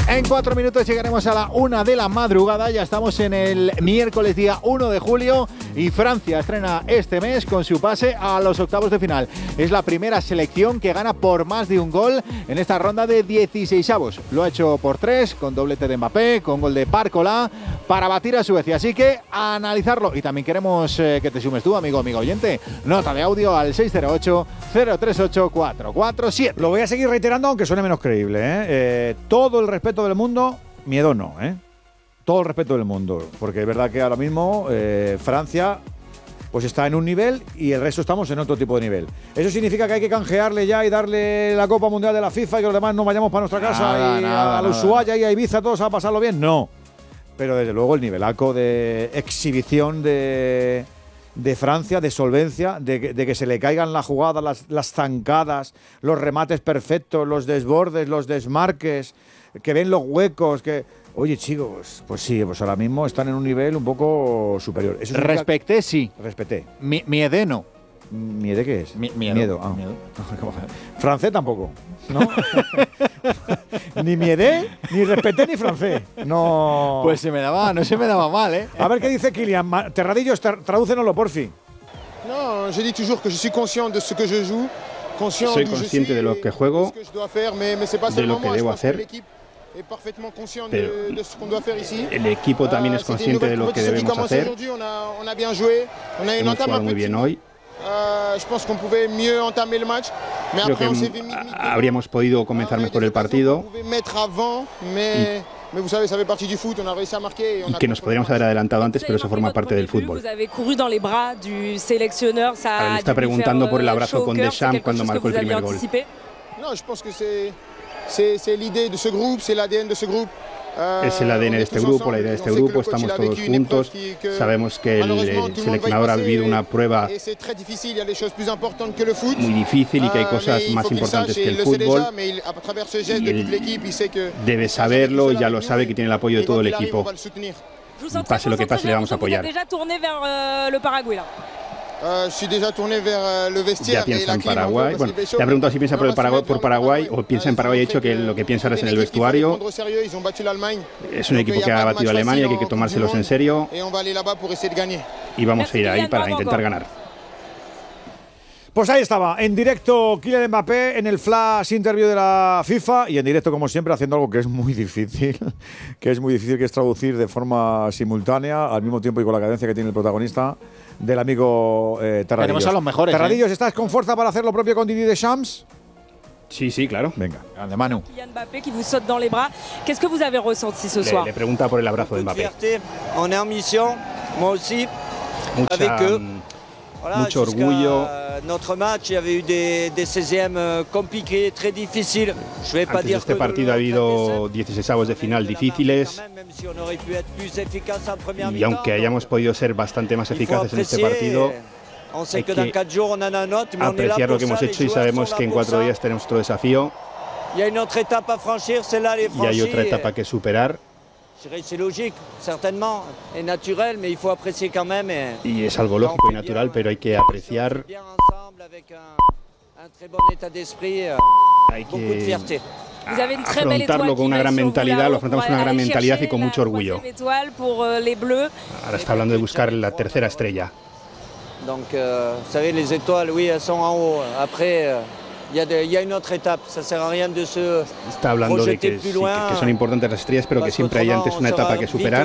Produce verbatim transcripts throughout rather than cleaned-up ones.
En cuatro minutos llegaremos a la una de la madrugada. Ya estamos en el miércoles día uno de julio y Francia estrena este mes con su pase a los octavos de final. Es la primera selección que gana por más de un gol en esta ronda de dieciseisavos. Lo ha hecho por tres, con doblete de Mbappé, con gol de Barcola, para batir a Suecia. Así que a analizarlo. Y también queremos eh, que te sumes tú, amigo, amigo oyente. Nota de audio al seis cero ocho, cero tres ocho, cuatro cuatro siete. Lo voy a seguir reiterando, aunque suene menos creíble, ¿eh? Eh, todo el respeto del mundo, miedo no, ¿eh? Todo el respeto del mundo, porque es verdad que ahora mismo eh, Francia pues está en un nivel y el resto estamos en otro tipo de nivel. ¿Eso significa que hay que canjearle ya y darle la Copa Mundial de la FIFA y que los demás no vayamos para nuestra casa Nada, y nada, a, a Ushuaia y a Ibiza todos a pasarlo bien? No. Pero desde luego el nivelaco de exhibición de, de Francia, de solvencia, de, de que se le caigan las jugadas, las, las zancadas, los remates perfectos, los desbordes, los desmarques, que ven los huecos, que... Oye, chicos, pues sí, pues ahora mismo están en un nivel un poco superior. ¿Eso significa... Respeté, sí. Respeté. Mi, miedé, no. ¿Miede qué es? Mi, miedo. Miedo. Ah. Miedo. Francés tampoco, ¿no? Ni miedé, ni respeté, ni francés. No. Pues se me daba, no se me daba mal, ¿eh? A ver qué dice Kylian. Terradillos, tra tradúcenoslo, porfi. No, je dis toujours que je suis conscient de ce que je joue. Soy consciente de lo que juego, de lo que debo hacer. Pero el equipo también es consciente de lo que debemos hacer. Hemos jugado muy bien hoy. Creo que habríamos podido comenzar mejor el partido y, y que nos podríamos haber adelantado antes, pero eso forma parte del fútbol. Ahora le está preguntando por el abrazo con Deschamps cuando marcó el primer gol. Es el A D N de este grupo, la idea de este grupo, estamos todos juntos, sabemos que el seleccionador ha vivido una prueba muy difícil y que hay cosas más importantes que el fútbol y él debe saberlo y ya lo sabe, que tiene el apoyo de todo el equipo. Pase lo que pase, le vamos a apoyar. Uh, ya piensa en Paraguay. Bueno, te ha preguntado si piensa por, el Paraguay, por Paraguay o piensa en Paraguay. Ha dicho que lo que piensa ahora es en el vestuario. Es un equipo que ha batido a Alemania, que hay que tomárselos en serio. Y vamos a ir ahí para intentar ganar. Pues ahí estaba, en directo Kylian Mbappé en el flash interview de la FIFA y en directo, como siempre, haciendo algo que es muy difícil, que es muy difícil, que es traducir de forma simultánea, al mismo tiempo y con la cadencia que tiene el protagonista, del amigo eh, Terradillos. Tenemos a los mejores. Terradillos, ¿eh? ¿estás con fuerza para hacer lo propio con Didier Deschamps? Sí, sí, claro. Venga. Grande Manu. Kylian Mbappé qui vous saute dans les bras. Qu'est-ce que vous avez ressenti ce soir? Le, le pregunta por el abrazo de Mbappé. On est en mission, moi aussi, Mucha, avec eux. Voilà, mucho orgullo. Notre match, il y avait eu des, des seizièmes compliqués, très difficiles. Je vais pas Antes de dire este que partido ha habido dieciseisavos de final difíciles y aunque hayamos podido ser bastante más eficaces en este partido, hay que apreciar lo que hemos hecho y sabemos que en cuatro días tenemos otro desafío y hay otra etapa que superar. Y es algo lógico y natural, pero hay que apreciar, hay que afrontarlo con una gran mentalidad, lo afrontamos con una gran mentalidad y con mucho orgullo. Ahora está hablando de buscar la tercera estrella. Donc, euh, vous savez, les étoiles, oui, elles sont en haut. Après, euh, il y a de, il y a une autre étape. Ça sert à rien de se Está hablando de que, sí, que, que son importantes las estrellas, pero que siempre hay antes una etapa que superar.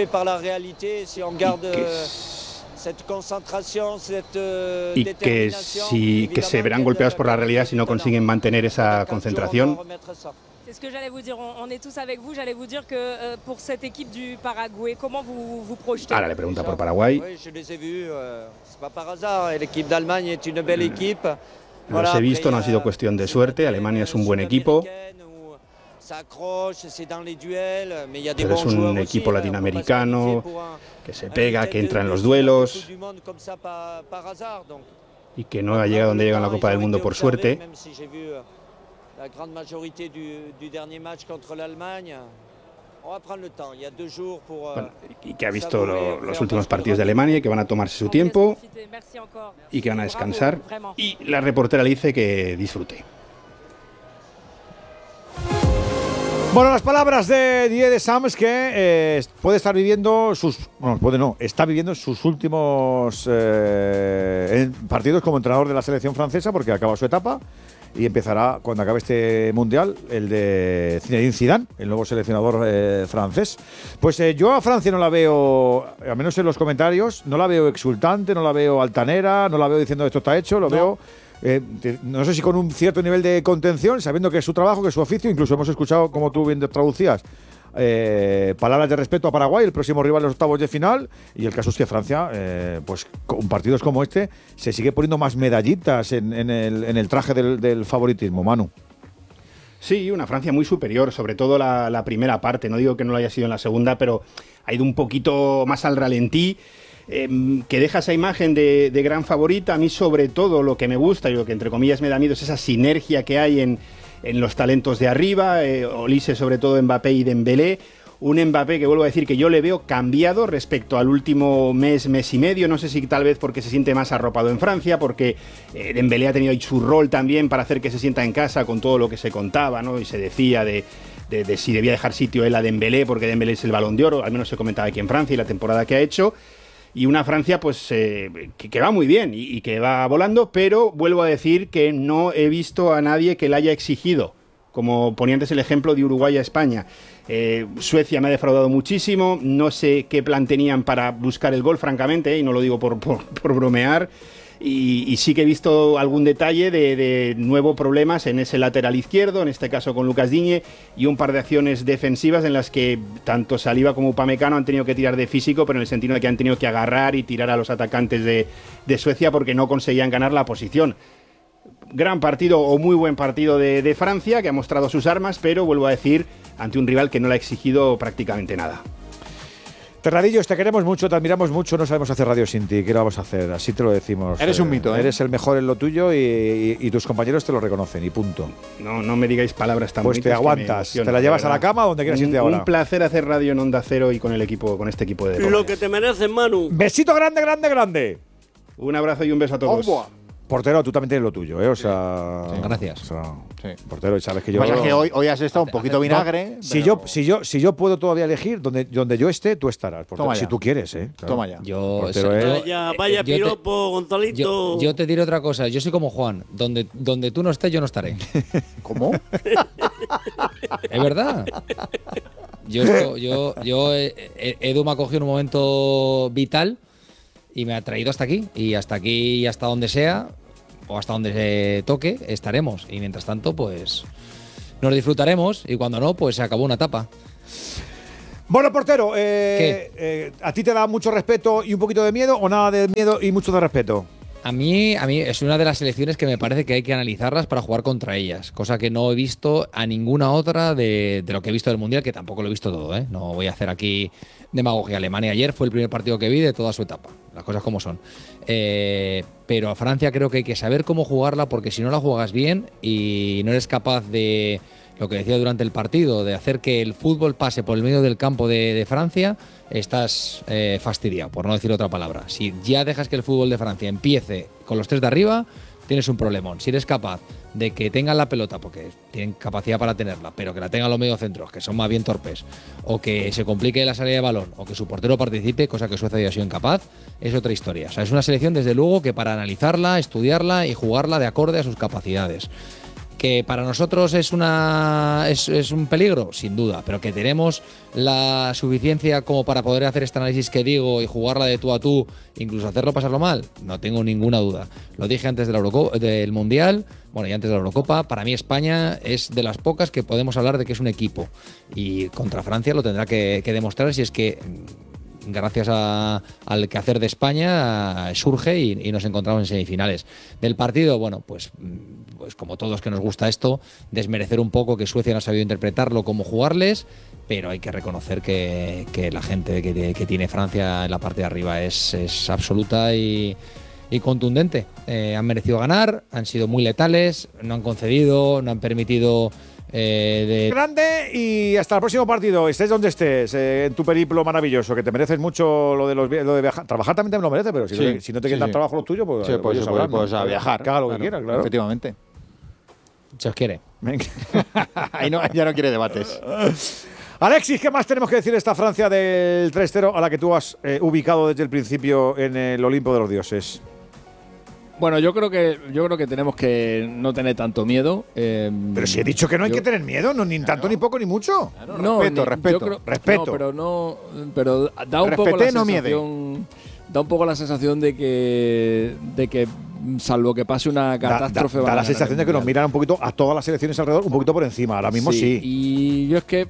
Y que, si, que se verán golpeados por la realidad si no consiguen mantener esa concentración. C'est ce que j'allais vous dire. On est tous avec vous. J'allais vous dire que euh, pour cette équipe du Paraguay, comment vous vous projetez? Ahora le pregunta por Paraguay. Oui, je les ai vus. Euh, c'est pas par hasard. L'équipe d'Allemagne est une belle équipe. Los he visto, no ha sido cuestión de suerte. Alemania es un buen equipo. Pero es un equipo latinoamericano que se pega, que entra en los duelos y que no ha llegado donde llega en la Copa del Mundo por suerte. La grande majorité du, du dernier match contre l'Allemagne. On va prendre le temps. Il y a deux jours pour. Bueno, y que ha visto lo, los últimos partidos de Alemania y que van a tomarse su tiempo y que van a descansar. Y la reportera le dice que disfrute. Bueno, las palabras de Didier Deschamps, que eh, puede estar viviendo sus, bueno, puede no, está viviendo sus últimos eh, partidos como entrenador de la selección francesa, porque acaba su etapa y empezará cuando acabe este mundial el de Zinedine Zidane, el nuevo seleccionador eh, francés. Pues eh, yo a Francia no la veo, al menos en los comentarios, no la veo exultante, no la veo altanera, no la veo diciendo esto está hecho, lo no. veo. Eh, no sé si con un cierto nivel de contención, sabiendo que es su trabajo, que es su oficio. Incluso hemos escuchado, como tú bien traducías, eh, palabras de respeto a Paraguay, el próximo rival de los octavos de final. Y el caso es que Francia, eh, pues con partidos como este, se sigue poniendo más medallitas en, en, el, en el traje del, del favoritismo, Manu. Sí, una Francia muy superior, sobre todo la, la primera parte. No digo que no lo haya sido en la segunda, pero ha ido un poquito más al ralentí. Eh, que deja esa imagen de, de gran favorita. A mí, sobre todo, lo que me gusta y lo que entre comillas me da miedo es esa sinergia que hay en, en los talentos de arriba, eh, Olise, sobre todo Mbappé y Dembélé. Un Mbappé que vuelvo a decir que yo le veo cambiado respecto al último mes, mes y medio. No sé si tal vez porque se siente más arropado en Francia, porque eh, Dembélé ha tenido ahí su rol también para hacer que se sienta en casa con todo lo que se contaba, ¿no? Y se decía de, de, de si debía dejar sitio él a Dembélé, porque Dembélé es el Balón de Oro, al menos se comentaba aquí en Francia y la temporada que ha hecho. Y una Francia pues eh, que, que va muy bien y, y que va volando, pero vuelvo a decir que no he visto a nadie que le haya exigido, como ponía antes el ejemplo de Uruguay a España. Eh, Suecia me ha defraudado muchísimo, no sé qué plan tenían para buscar el gol, francamente, eh, y no lo digo por, por, por bromear. Y, y sí que he visto algún detalle de, de nuevos problemas en ese lateral izquierdo, en este caso con Lucas Digne, y un par de acciones defensivas en las que tanto Saliba como Upamecano han tenido que tirar de físico, pero en el sentido de que han tenido que agarrar y tirar a los atacantes de, de Suecia porque no conseguían ganar la posición. Gran partido o muy buen partido de, de Francia, que ha mostrado sus armas, pero vuelvo a decir, ante un rival que no le ha exigido prácticamente nada. Terradillos, te queremos mucho, te admiramos mucho, no sabemos hacer radio sin ti. ¿Qué lo vamos a hacer? Así te lo decimos. Eres un mito, ¿eh? Eres el mejor en lo tuyo y, y, y tus compañeros te lo reconocen y punto. No, no me digáis palabras tan bonitas. Pues te aguantas, te la llevas a la cama donde quieras irte ahora. Un placer hacer radio en Onda Cero y con el equipo, con este equipo de... Lo que te mereces, Manu. Besito grande, grande, grande. Un abrazo y un beso a todos. ¡Oh, portero, tú también tienes lo tuyo, ¿eh? O sea, sí, gracias. O sea, sí. Portero, sabes que yo. Pasa que hoy, hoy has estado un poquito vinagre. No, si, yo, si, yo, si yo puedo todavía elegir, donde, donde yo esté, tú estarás. Portero, si tú quieres, ¿eh? Claro. Toma ya. Yo, portero, yo, ¿eh? Vaya, vaya yo piropo, te, Gonzalito. Yo, yo te diré otra cosa. Yo soy como Juan. Donde, donde tú no estés, yo no estaré. ¿Cómo? Es verdad. Yo, esto, yo, yo Edu me ha cogido en un momento vital y me ha traído hasta aquí. Y hasta aquí y hasta donde sea, o hasta donde se toque, estaremos. Y mientras tanto, pues nos disfrutaremos y cuando no, pues se acabó una etapa. Bueno, portero, eh, eh, ¿a ti te da mucho respeto y un poquito de miedo o nada de miedo y mucho de respeto? A mí, a mí es una de las selecciones que me parece que hay que analizarlas para jugar contra ellas, cosa que no he visto a ninguna otra de, de lo que he visto del Mundial, que tampoco lo he visto todo, ¿eh? No voy a hacer aquí demagogia. Alemania ayer fue el primer partido que vi de toda su etapa, las cosas como son. Eh, pero a Francia creo que hay que saber cómo jugarla, porque si no la juegas bien y no eres capaz de, lo que decía durante el partido, de hacer que el fútbol pase por el medio del campo de, de Francia, estás eh, fastidiado, por no decir otra palabra. Si ya dejas que el fútbol de Francia empiece con los tres de arriba, tienes un problemón. Si eres capaz de que tengan la pelota, porque tienen capacidad para tenerla, pero que la tengan los mediocentros, que son más bien torpes, o que se complique la salida de balón, o que su portero participe, cosa que Suecia ya ha sido incapaz, es otra historia. O sea, es una selección, desde luego, que para analizarla, estudiarla y jugarla de acorde a sus capacidades. ¿Que para nosotros es una es, es un peligro? Sin duda, pero que tenemos la suficiencia como para poder hacer este análisis que digo y jugarla de tú a tú, incluso hacerlo pasarlo mal, no tengo ninguna duda. Lo dije antes de la Eurocopa, del Mundial, bueno, y antes de la Eurocopa. Para mí España es de las pocas que podemos hablar de que es un equipo, y contra Francia lo tendrá que, que demostrar, si es que gracias a, al quehacer de España surge y, y nos encontramos en semifinales. Del partido, bueno, pues, pues como todos que nos gusta esto, desmerecer un poco que Suecia no ha sabido interpretarlo, cómo jugarles, pero hay que reconocer que, que la gente que, que tiene Francia en la parte de arriba es, es absoluta y, y contundente. Eh, han merecido ganar, han sido muy letales, no han concedido, no han permitido... Eh, de... Grande, y hasta el próximo partido, estés donde estés, eh, en tu periplo maravilloso, que te mereces mucho lo de los lo de viajar. Trabajar también te lo mereces, pero si, sí, no, si no te sí, quieren dar sí. trabajo lo tuyo, pues, sí, pues, pues, pues, pues a viajar. Que haga lo claro, que quieras, claro. Efectivamente. Se os quiere. Venga. Ahí no, ya no quiere debates. Alexis, ¿qué más tenemos que decir de esta Francia del tres cero a la que tú has eh, ubicado desde el principio en el Olimpo de los Dioses? Bueno, yo creo que yo creo que tenemos que no tener tanto miedo. Eh, pero si he dicho que no hay yo, que tener miedo, no ni tanto, claro. ni poco, ni mucho. Claro, no, respeto, ni, respeto, creo, respeto. No, pero no, pero da un Respete, poco la no sensación, miede. da un poco la sensación de que de que salvo que pase una catástrofe, da, da, da la sensación de que nos miran un poquito a todas las selecciones alrededor, un poquito por encima. Ahora mismo sí. sí. Y yo es que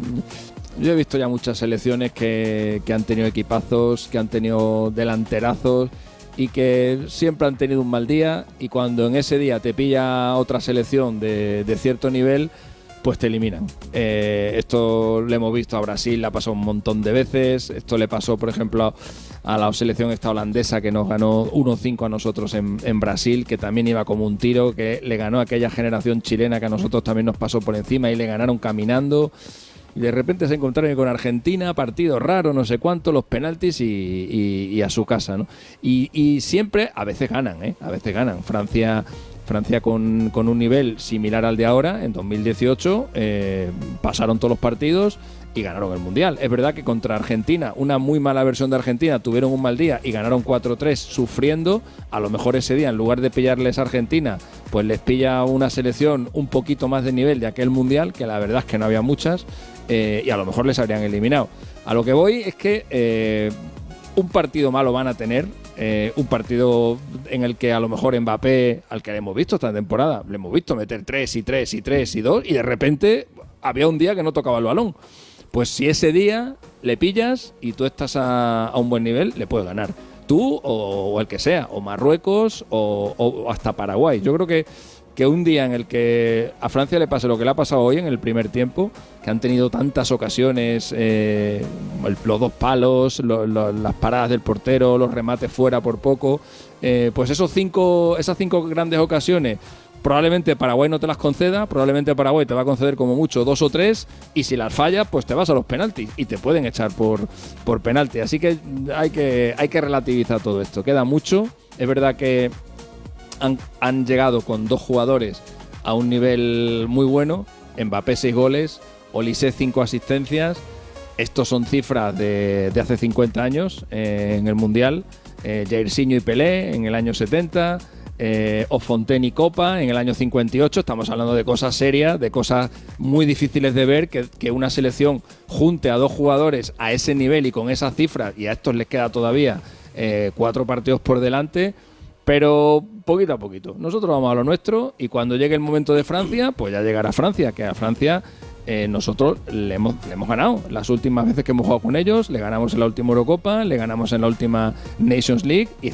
mmm, yo he visto ya muchas selecciones que, que han tenido equipazos, que han tenido delanterazos y que siempre han tenido un mal día, y cuando en ese día te pilla otra selección de, de cierto nivel, pues te eliminan. Eh, esto lo hemos visto a Brasil, le ha pasado un montón de veces. Esto le pasó, por ejemplo, a la selección esta holandesa que nos ganó uno cinco a nosotros en, en Brasil, que también iba como un tiro, que le ganó a aquella generación chilena que a nosotros también nos pasó por encima y le ganaron caminando. Y de repente se encontraron con Argentina, partido raro, no sé cuánto, los penaltis y, y, y a su casa, ¿no? Y, y siempre, a veces ganan, ¿eh? A veces ganan. Francia, Francia con, con un nivel similar al de ahora, en dos mil dieciocho, eh, pasaron todos los partidos y ganaron el Mundial. Es verdad que contra Argentina, una muy mala versión de Argentina, tuvieron un mal día y ganaron cuatro tres sufriendo. A lo mejor ese día, en lugar de pillarles a Argentina, pues les pilla una selección un poquito más de nivel de aquel Mundial, que la verdad es que no había muchas. Eh, y a lo mejor les habrían eliminado. A lo que voy es que eh, un partido malo van a tener, eh, un partido en el que a lo mejor Mbappé, al que le hemos visto esta temporada, le hemos visto meter tres y tres y tres y dos, y de repente había un día que no tocaba el balón. Pues si ese día le pillas y tú estás a, a un buen nivel, le puedes ganar. Tú o, o el que sea, o Marruecos o, o hasta Paraguay. Yo creo que que un día en el que a Francia le pase lo que le ha pasado hoy en el primer tiempo, que han tenido tantas ocasiones, eh, el, los dos palos, lo, lo, las paradas del portero, los remates fuera por poco, eh, pues esos cinco, esas cinco grandes ocasiones, probablemente Paraguay no te las conceda, probablemente Paraguay te va a conceder como mucho dos o tres, y si las fallas, pues te vas a los penaltis y te pueden echar por, por penalti. Así que hay que hay que relativizar todo esto. Queda mucho. Es verdad que Han, han llegado con dos jugadores a un nivel muy bueno. Mbappé seis goles, Olise cinco asistencias. Estos son cifras de, de hace cincuenta años eh, en el Mundial. Eh, Jairzinho y Pelé en el año setenta. Eh, Ofontaine y Copa en el año cincuenta y ocho. Estamos hablando de cosas serias, de cosas muy difíciles de ver, que, que una selección junte a dos jugadores a ese nivel y con esas cifras, y a estos les queda todavía eh, cuatro partidos por delante. Pero poquito a poquito. Nosotros vamos a lo nuestro, y cuando llegue el momento de Francia, pues ya llegará Francia, que a Francia eh, nosotros le hemos, le hemos ganado. Las últimas veces que hemos jugado con ellos, le ganamos en la última Eurocopa, le ganamos en la última Nations League, y